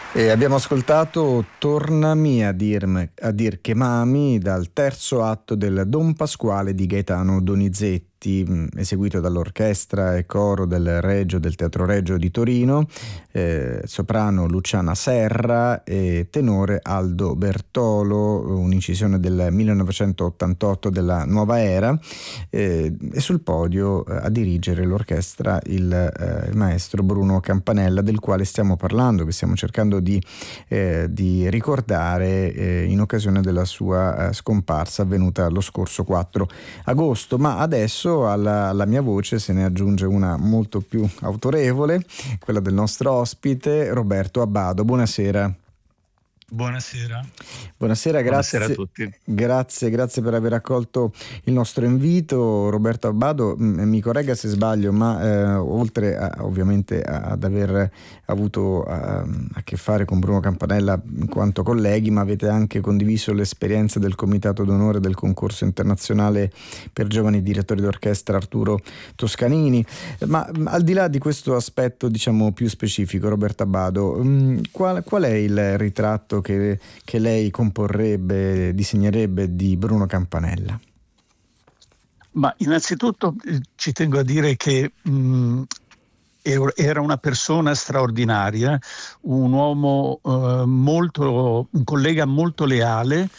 E abbiamo ascoltato Tornami a dir che m'ami dal terzo atto del Don Pasquale di Gaetano Donizetti, eseguito dall'orchestra e coro del Teatro Regio di Torino, soprano Luciana Serra e tenore Aldo Bertolo, un'incisione del 1988 della Nuova Era, e sul podio a dirigere l'orchestra il maestro Bruno Campanella, del quale stiamo parlando, che stiamo cercando di ricordare in occasione della sua scomparsa avvenuta lo scorso 4 agosto. Ma adesso alla mia voce se ne aggiunge una molto più autorevole, quella del nostro ospite Roberto Abbado. Buonasera. Buonasera. Buonasera, Buonasera a grazie, tutti. grazie per aver accolto il nostro invito. Roberto Abbado, mi corregga se sbaglio, ma oltre ovviamente ad aver avuto a che fare con Bruno Campanella in quanto colleghi, ma avete anche condiviso l'esperienza del comitato d'onore del concorso internazionale per giovani direttori d'orchestra Arturo Toscanini. Ma al di là di questo aspetto, diciamo, più specifico, Roberto Abbado, qual è il ritratto che lei comporrebbe, disegnerebbe di Bruno Campanella? Ma innanzitutto ci tengo a dire che era una persona straordinaria, un uomo un collega molto leale,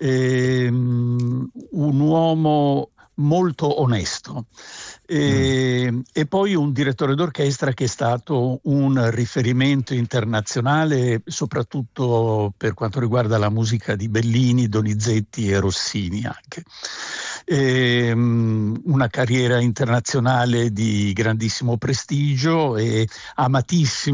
un uomo molto onesto. E poi un direttore d'orchestra che è stato un riferimento internazionale, soprattutto per quanto riguarda la musica di Bellini, Donizetti e Rossini anche. Una carriera internazionale di grandissimo prestigio e amatissimo